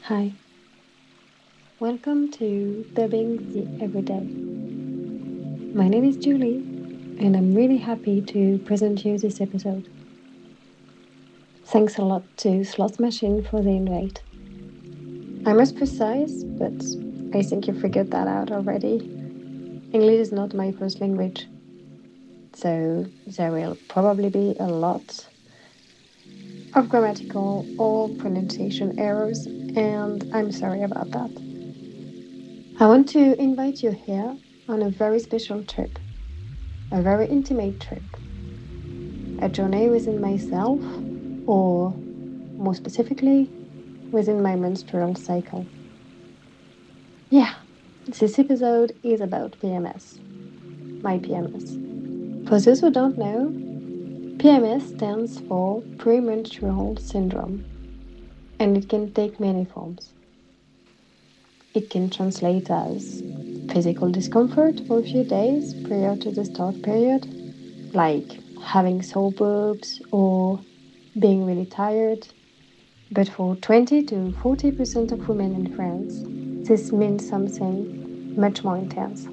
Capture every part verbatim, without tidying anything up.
Hi, welcome to Dubbing the Everyday. My name is Julie, and I'm really happy to present you this episode. Thanks a lot to Slot Machine for the invite. I'm as precise, but I think you figured that out already. English is not my first language, so there will probably be a lot of grammatical or pronunciation errors, and I'm sorry about that. I want to invite you here on a very special trip, a very intimate trip, a journey within myself, or more specifically, within my menstrual cycle. Yeah, this episode is about P M S, my P M S. For those who don't know, P M S stands for premenstrual syndrome, and it can take many forms. It can translate as physical discomfort for a few days prior to the start period, like having sore boobs or being really tired. But for twenty to forty percent of women in France, this means something much more intense.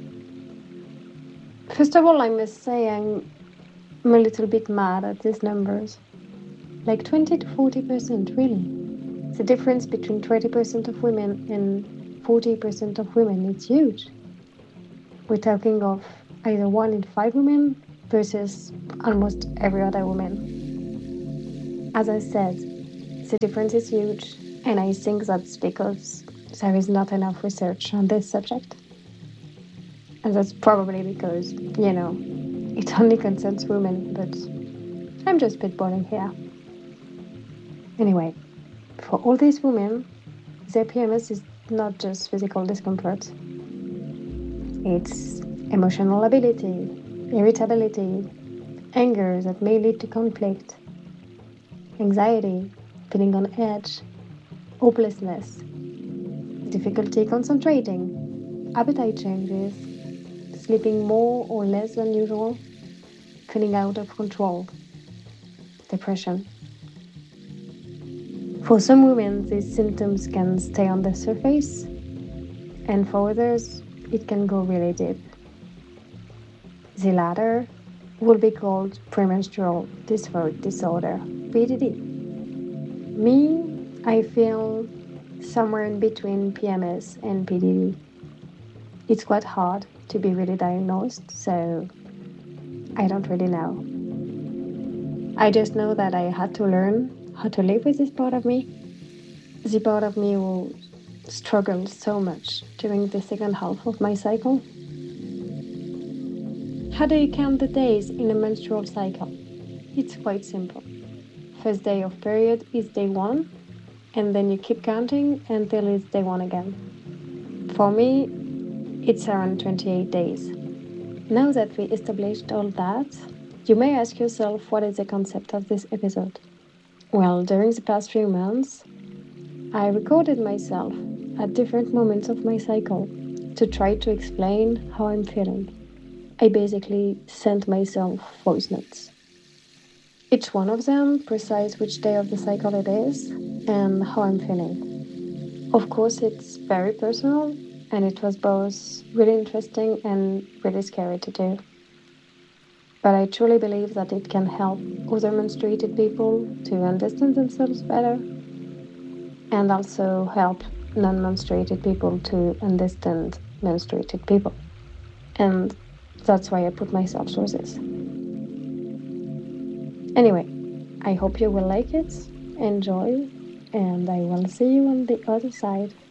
First of all, I must say I'm, I'm a little bit mad at these numbers. Like twenty to forty percent, really. The difference between twenty percent of women and forty percent of women is huge. We're talking of either one in five women versus almost every other woman. As I said, the difference is huge, and I think that's because there is not enough research on this subject. And that's probably because, you know, it only concerns women, but I'm just spitballing here. Anyway, for all these women, their P M S is not just physical discomfort. It's emotional lability, irritability, anger that may lead to conflict, anxiety, feeling on edge, hopelessness, difficulty concentrating, appetite changes, sleeping more or less than usual, feeling out of control, depression. For some women, these symptoms can stay on the surface, and for others, it can go really deep. The latter will be called premenstrual dysphoric disorder, P D D. Me, I feel somewhere in between P M S and P D D. It's quite hard to be really diagnosed, so I don't really know. I just know that I had to learn how to live with this part of me, the part of me who struggled so much during the second half of my cycle. How do you count the days in a menstrual cycle? It's quite simple. First day of period is day one, and then you keep counting until it's day one again. For me, it's around twenty-eight days. Now that we established all that, you may ask yourself what is the concept of this episode. Well, during the past few months, I recorded myself at different moments of my cycle to try to explain how I'm feeling. I basically sent myself voice notes. Each one of them precise which day of the cycle it is and how I'm feeling. Of course, it's very personal, and it was both really interesting and really scary to do. But I truly believe that it can help other menstruated people to understand themselves better, and also help non-menstruated people to understand menstruated people. And that's why I put myself through this. Anyway, I hope you will like it, enjoy, and I will see you on the other side.